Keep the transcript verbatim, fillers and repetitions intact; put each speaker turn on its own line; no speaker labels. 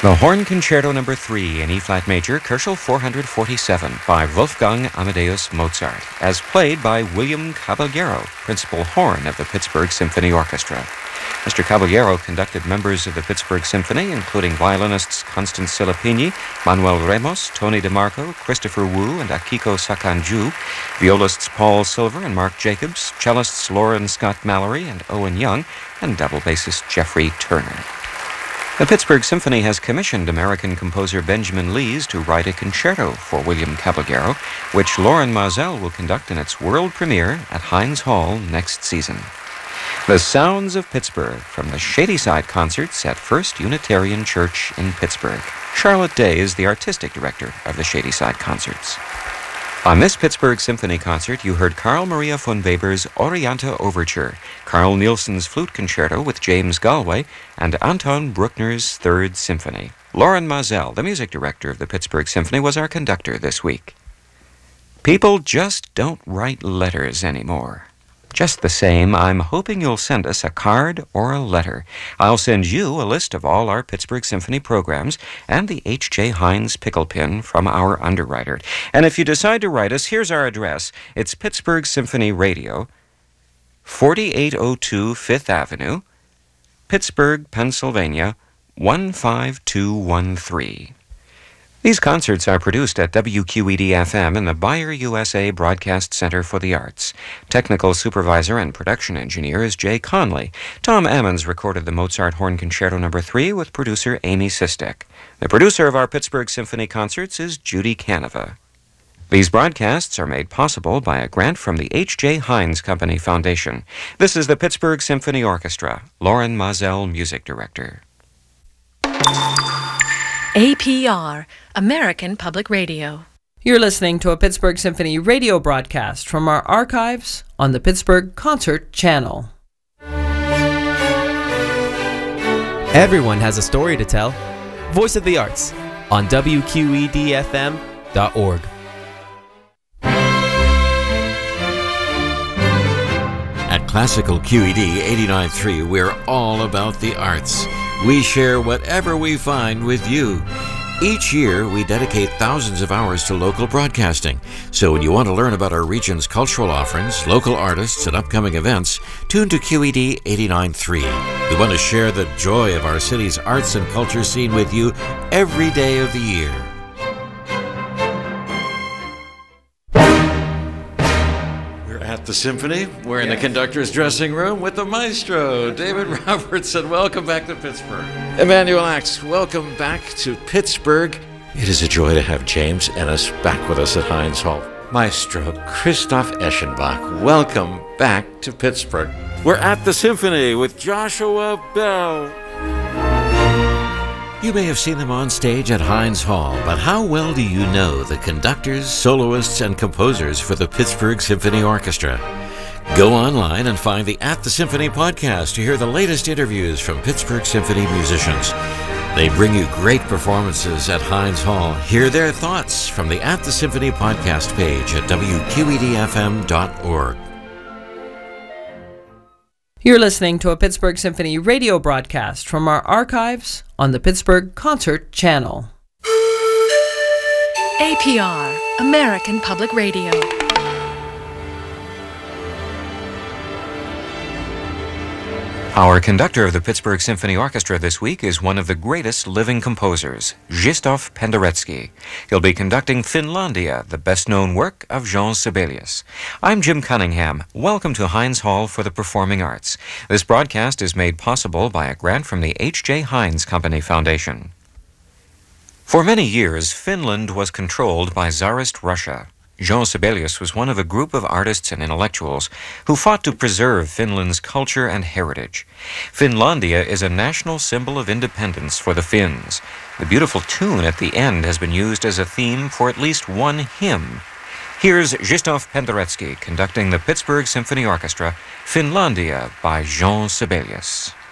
The Horn Concerto Number three in E-flat major, Koelschel four forty-seven by Wolfgang Amadeus Mozart, as played by William Caballero, principal horn of the Pittsburgh Symphony Orchestra. Mister Caballero conducted members of the Pittsburgh Symphony, including violinists Constance Silapini, Manuel Ramos, Tony DeMarco, Christopher Wu, and Akiko Sakanju, violists Paul Silver and Mark Jacobs, cellists Lauren Scott Mallory and Owen Young, and double bassist Jeffrey Turner. The Pittsburgh Symphony has commissioned American composer Benjamin Lees to write a concerto for William Caballero, which Loren Maazel will conduct in its world premiere at Heinz Hall next season. The Sounds of Pittsburgh from the Shadyside Concerts at First Unitarian Church in Pittsburgh. Charlotte Day is the artistic director of the Shadyside Concerts. On this Pittsburgh Symphony concert, you heard Carl Maria von Weber's Orienta Overture, Carl Nielsen's Flute Concerto with James Galway, and Anton Bruckner's Third Symphony. Loren Maazel, the music director of the Pittsburgh Symphony, was our conductor this week. People just don't write letters anymore. Just the same, I'm hoping you'll send us a card or a letter. I'll send you a list of all our Pittsburgh Symphony programs and the H J. Heinz pickle pin from our underwriter. And if you decide to write us, here's our address. It's Pittsburgh Symphony Radio, forty-eight oh two Fifth Avenue, Pittsburgh, Pennsylvania, one five two one three. These concerts are produced at W Q E D F M in the Bayer U S A Broadcast Center for the Arts. Technical supervisor and production engineer is Jay Conley. Tom Ammons recorded the Mozart Horn Concerto Number three with producer Amy Sistek. The producer of our Pittsburgh Symphony concerts is Judy Canova. These broadcasts are made possible by a grant from the H J. Heinz Company Foundation. This is the Pittsburgh Symphony Orchestra. Loren Maazel, music director.
A P R, American Public Radio.
You're listening to a Pittsburgh Symphony radio broadcast from our archives on the Pittsburgh Concert Channel.
Everyone has a story to tell. Voice of the Arts on W Q E D F M dot org.
At Classical Q E D eighty-nine point three, we're all about the arts. We share whatever we find with you. Each year, we dedicate thousands of hours to local broadcasting. So when you want to learn about our region's cultural offerings, local artists, and upcoming events, tune to Q E D eighty-nine point three. We want to share the joy of our city's arts and culture scene with you every day of the year. At the Symphony, we're in the conductor's dressing room with the maestro, David Robertson. Welcome back to Pittsburgh. Emmanuel Axe, welcome back to Pittsburgh. It is a joy to have James Ennis back with us at Heinz Hall. Maestro Christoph Eschenbach, welcome back to Pittsburgh. We're at the Symphony with Joshua Bell. You may have seen them on stage at Heinz Hall, but how well do you know the conductors, soloists, and composers for the Pittsburgh Symphony Orchestra? Go online and find the At the Symphony podcast to hear the latest interviews from Pittsburgh Symphony musicians. They bring you great performances at Heinz Hall. Hear their thoughts from the At the Symphony podcast page at W Q E D F M dot org.
You're listening to a Pittsburgh Symphony radio broadcast from our archives on the Pittsburgh Concert Channel.
A P R, American Public Radio.
Our conductor of the Pittsburgh Symphony Orchestra this week is one of the greatest living composers, Krzysztof Penderecki. He'll be conducting Finlandia, the best-known work of Jean Sibelius. I'm Jim Cunningham. Welcome to Heinz Hall for the Performing Arts. This broadcast is made possible by a grant from the H J. Heinz Company Foundation. For many years, Finland was controlled by Tsarist Russia. Jean Sibelius was one of a group of artists and intellectuals who fought to preserve Finland's culture and heritage. Finlandia is a national symbol of independence for the Finns. The beautiful tune at the end has been used as a theme for at least one hymn. Here's Krzysztof Penderecki conducting the Pittsburgh Symphony Orchestra, Finlandia by Jean Sibelius.